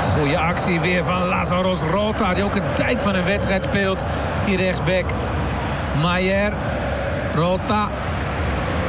Goeie actie weer van Lazaros Rota, die ook een dijk van een wedstrijd speelt. Hier rechtsback. Maier. Rota.